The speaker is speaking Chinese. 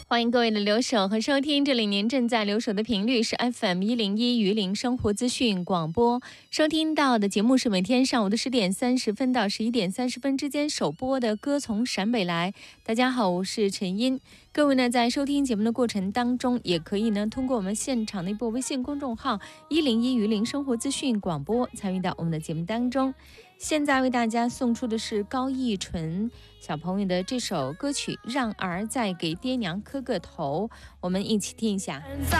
欢迎各位的留守和收听，这里您正在留守的频率是 FM101榆林生活资讯广播，收听到的节目是每天上午的10点30分到11点30分之间首播的歌从陕北来。大家好，我是陈音。各位呢，在收听节目的过程当中，也可以呢通过我们现场的一波微信公众号101榆林生活资讯广播参与到我们的节目当中。现在为大家送出的是高逸纯小朋友的这首歌曲《让儿再给爹娘磕个头》，我们一起听一下。